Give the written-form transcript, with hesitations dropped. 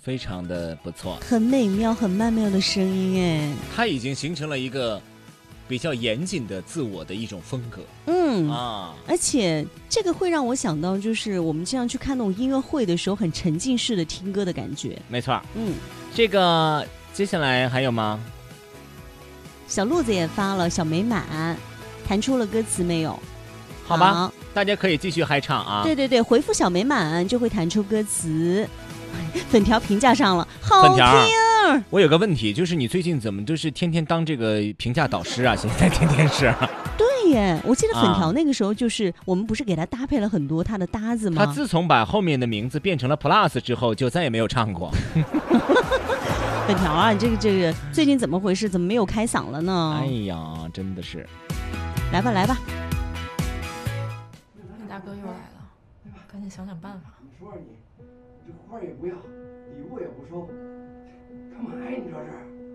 非常的不错， 很美妙、很曼妙的声音哎。 它已经形成了一个比较严谨的自我的一种风格。 而且这个会让我想到，就是我们经常去看那种音乐会的时候，很沉浸式的听歌的感觉。 没错，这个接下来还有吗？ 小鹿子也发了小美满，弹出了歌词没有？ 好吧，大家可以继续嗨唱啊。 对对对，回复小美满就会弹出歌词。粉条评价上了，好听。 我有个问题，就是你最近怎么就是天天当这个评价导师啊？现在天天是。 对耶，我记得粉条那个时候就是我们不是给他搭配了很多他的搭子吗？ 他自从把后面的名字变成了 Plus 之后，就再也没有唱过。 粉条啊，这个最近怎么回事？怎么没有开嗓了呢？ 哎呀，真的是。 来吧来吧。 你大哥又来了，赶紧想想办法。 你说你这花也不要，礼物也不收，干嘛呀？你这是？